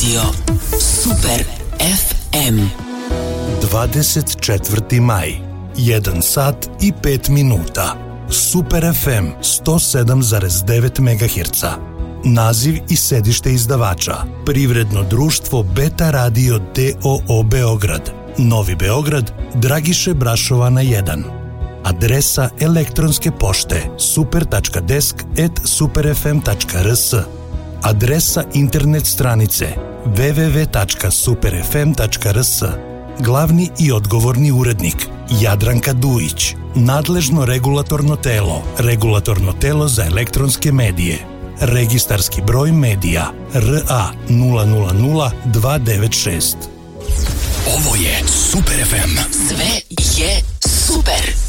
Radio Super FM. 24. maj, 1 sat i 5 minuta. Super FM 107,9 MHz. Naziv i sedište izdavača: Privredno društvo Beta Radio d.o.o. Beograd, Novi Beograd, Dragiše Brašovana 1. Adresa elektronske pošte super.desk@superfm.rs. Adresa internet stranice www.superfm.rs. Glavni i odgovorni urednik Jadranka Dujić. Nadležno regulatorno telo za elektronske medije. Registarski broj medija RA 000296. Ovo je Super FM. Sve je super.